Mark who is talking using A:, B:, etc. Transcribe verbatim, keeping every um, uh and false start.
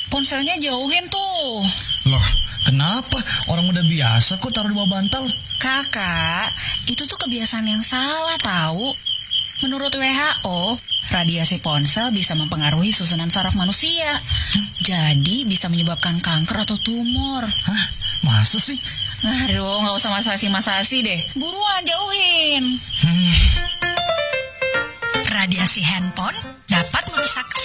A: ponselnya jauhin tuh.
B: Loh, kenapa? Orang udah biasa kok taruh di bawah bantal.
A: Kakak, itu tuh kebiasaan yang salah tahu. Menurut W H O, radiasi ponsel bisa mempengaruhi susunan saraf manusia. Jadi bisa menyebabkan kanker atau tumor.
B: Hah? Masa sih?
A: Aduh, gak usah masasi-masasi deh. Buruan, jauhin.
B: Hmm.
C: Radiasi handphone dapat merusak